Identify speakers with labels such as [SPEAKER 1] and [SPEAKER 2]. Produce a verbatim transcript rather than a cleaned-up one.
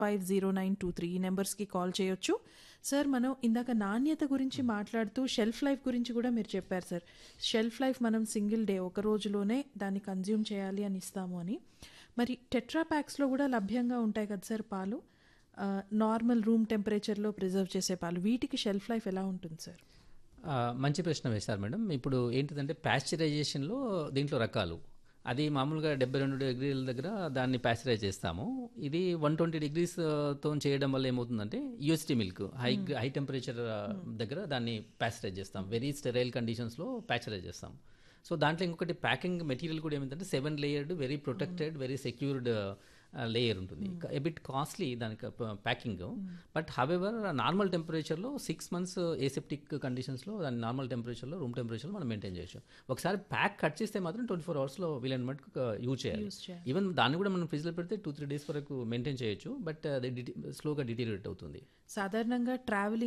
[SPEAKER 1] Five zero nine two three ఈ నెంబర్స్కి call చేయొచ్చు. సార్, మనం ఇందాక నాణ్యత గురించి మాట్లాడుతూ షెల్ఫ్ లైఫ్ గురించి కూడా మీరు చెప్పారు సార్. షెల్ఫ్ లైఫ్ మనం సింగిల్ డే ఒక రోజులోనే దాన్ని కన్జ్యూమ్ చేయాలి అని ఇస్తాము అని. మరి టెట్రా ప్యాక్స్లో కూడా లభ్యంగా ఉంటాయి కదా సార్ పాలు, నార్మల్ రూమ్ టెంపరేచర్లో ప్రిజర్వ్ చేసే పాలు, వీటికి షెల్ఫ్ లైఫ్ ఎలా ఉంటుంది సార్?
[SPEAKER 2] ఆ, మంచి ప్రశ్న వేశారు మేడం. ఇప్పుడు ఏంటిదంటే ప్యాస్చరైజేషన్లో దీంట్లో రకాలు, అది మామూలుగా డెబ్బై రెండు డిగ్రీల దగ్గర దాన్ని ప్యాస్చరైజ్ చేస్తాము. ఇది వన్ ట్వంటీ డిగ్రీస్తో చేయడం వల్ల ఏమవుతుందంటే UST milk high high temperature దగ్గర దాన్ని ప్యాస్చరైజ్ చేస్తాం, వెరీ స్టెరైల్ కండిషన్స్లో ప్యాస్చరైజ్ చేస్తాం. సో దాంట్లో ఇంకొకటి ప్యాకింగ్ మెటీరియల్ కూడా ఏమిటంటే seven layered very protected very secured layer ఉంటుంది. ఎబిట్ కాస్ట్లీ దానికి packing, but however normal టెంపరేచర్లో six months aseptic కండిషన్స్లో దాన్ని నార్మల్ టెంపరేచర్లో రూమ్ టెంపరేచర్లో మనం మెయింటైన్ చేయొచ్చు. ఒకసారి ప్యాక్ కట్ చేస్తే మాత్రం ట్వంటీ ఫోర్ అవర్స్లో వీలైన మటుకు యూజ్ చేయాలి. ఈవెన్ దాన్ని కూడా మనం ఫ్రిడ్జ్లో పెడితే టూ త్రీ డేస్ వరకు మెయింటైన్ చేయొచ్చు, బట్ అది స్లోగా డిటీరియేట్ అవుతుంది.
[SPEAKER 1] సాధారణంగా ట్రావెలింగ్